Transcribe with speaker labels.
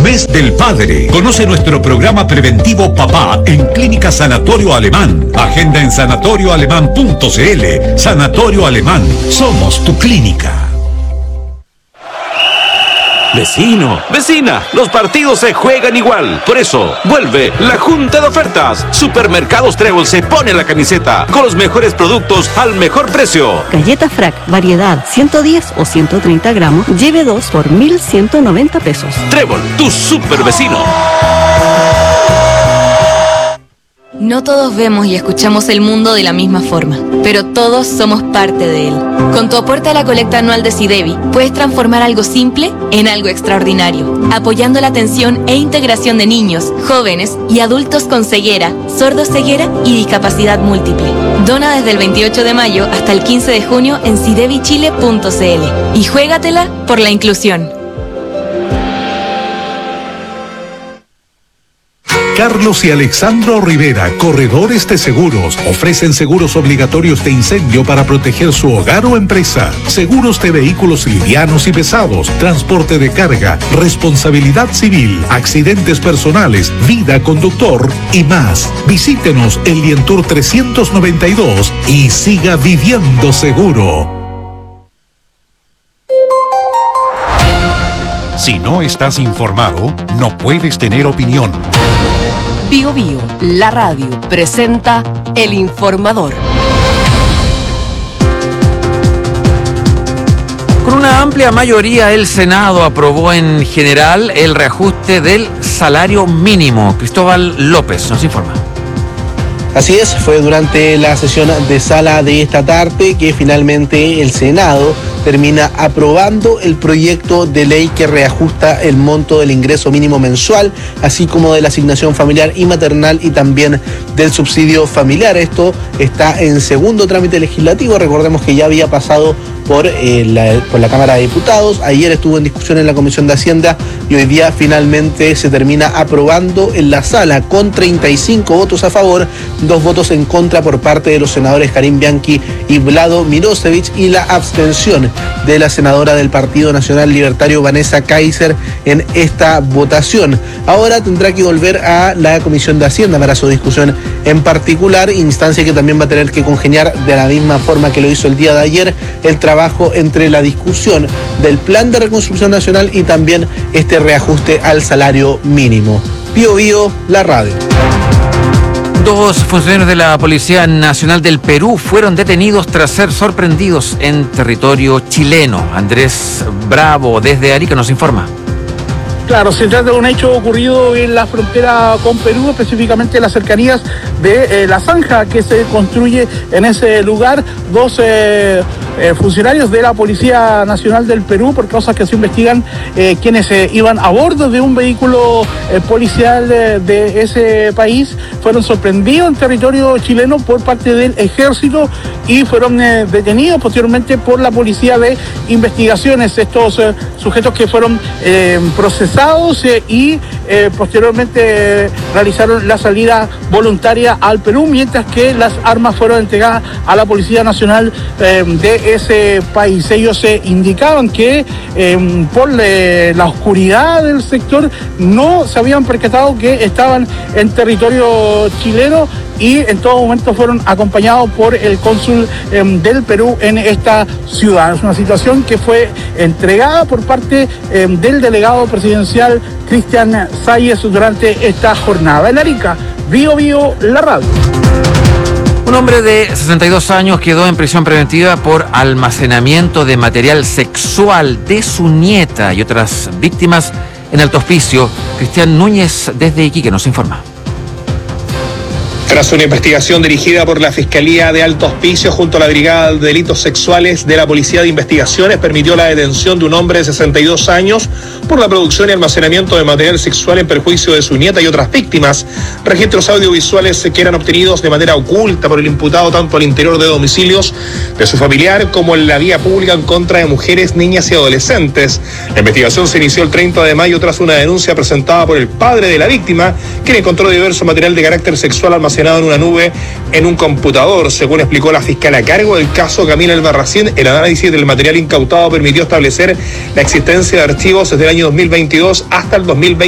Speaker 1: Mes del Padre. Conoce nuestro programa preventivo Papá en Clínica Sanatorio Alemán. Agenda en sanatorioalemán.cl. Sanatorio Alemán. Somos tu clínica.
Speaker 2: Vecino, vecina, los partidos se juegan igual. Por eso, vuelve la Junta de Ofertas. Supermercados Trébol se pone la camiseta con los mejores productos al mejor precio.
Speaker 3: Galleta Frac, variedad 110 o 130 gramos, lleve 2 por 1,190 pesos.
Speaker 2: Trébol, tu super vecino.
Speaker 4: No todos vemos y escuchamos el mundo de la misma forma, pero todos somos parte de él. Con tu aporte a la colecta anual de SIDEBI, puedes transformar algo simple en algo extraordinario, apoyando la atención e integración de niños, jóvenes y adultos con ceguera, sordoceguera y discapacidad múltiple. Dona desde el 28 de mayo hasta el 15 de junio en sidebichile.cl y juégatela por la inclusión.
Speaker 5: Carlos y Alexandro Rivera, corredores de seguros, ofrecen seguros obligatorios de incendio para proteger su hogar o empresa, seguros de vehículos livianos y pesados, transporte de carga, responsabilidad civil, accidentes personales, vida conductor y más. Visítenos en Lientour 392 y siga viviendo seguro.
Speaker 1: Si no estás informado, no puedes tener opinión.
Speaker 6: Bio Bio, la radio, presenta El Informador.
Speaker 7: Con una amplia mayoría, el Senado aprobó en general el reajuste del salario mínimo. Cristóbal López nos informa.
Speaker 8: Así es, fue durante la sesión de sala de esta tarde que finalmente el Senado termina aprobando el proyecto de ley que reajusta el monto del ingreso mínimo mensual, así como de la asignación familiar y maternal y también del subsidio familiar. Esto está en segundo trámite legislativo. Recordemos que ya había pasado por la Cámara de Diputados. Ayer estuvo en discusión en la Comisión de Hacienda y hoy día finalmente se termina aprobando en la sala con 35 votos a favor, 2 votos en contra por parte de los senadores Karim Bianchi y Vlado Mirosevic y la abstención de la senadora del Partido Nacional Libertario Vanessa Kaiser en esta votación. Ahora tendrá que volver a la Comisión de Hacienda para su discusión en particular, instancia que también va a tener que congeniar de la misma forma que lo hizo el día de ayer el trabajo entre la discusión del Plan de Reconstrucción Nacional y también este reajuste al salario mínimo. Bio Bio, la radio.
Speaker 7: 2 funcionarios de la Policía Nacional del Perú fueron detenidos tras ser sorprendidos en territorio chileno. Andrés Bravo, desde Arica, nos informa.
Speaker 9: Claro, se trata de un hecho ocurrido en la frontera con Perú, específicamente en las cercanías de la zanja que se construye en ese lugar. 2 funcionarios de la Policía Nacional del Perú, por causas que se investigan, quienes iban a bordo de un vehículo policial de ese país, fueron sorprendidos en territorio chileno por parte del ejército y fueron detenidos posteriormente por la Policía de Investigaciones. Estos sujetos que fueron procesados y posteriormente realizaron la salida voluntaria al Perú, mientras que las armas fueron entregadas a la Policía Nacional de ese país. Ellos indicaban que por la oscuridad del sector no se habían percatado que estaban en territorio chileno y en todo momento fueron acompañados por el cónsul del Perú en esta ciudad. Es una situación que fue entregada por parte del delegado presidencial Cristian Salles durante esta jornada. En Arica, Bio Bio, la radio.
Speaker 7: Un hombre de 62 años quedó en prisión preventiva por almacenamiento de material sexual de su nieta y otras víctimas en Alto Hospicio. Cristian Núñez, desde Iquique, nos informa.
Speaker 10: Tras una investigación dirigida por la Fiscalía de Alto Hospicio junto a la Brigada de Delitos Sexuales de la Policía de Investigaciones, permitió la detención de un hombre de 62 años por la producción y almacenamiento de material sexual en perjuicio de su nieta y otras víctimas. Registros audiovisuales que eran obtenidos de manera oculta por el imputado tanto al interior de domicilios de su familiar como en la vía pública en contra de mujeres, niñas y adolescentes. La investigación se inició el 30 de mayo tras una denuncia presentada por el padre de la víctima, quien encontró diverso material de carácter sexual almacenado en una nube en un computador. Según explicó la fiscal a cargo del caso, Camila Albarracín, el análisis del material incautado permitió establecer la existencia de archivos desde el año 2022 hasta el 2020.